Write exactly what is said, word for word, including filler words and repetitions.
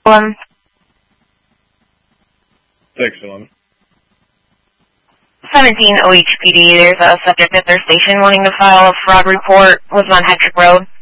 Um, six eleven. seventeen O H P D, there's a subject at their station wanting to file a fraud report. Was on Hetrick Road.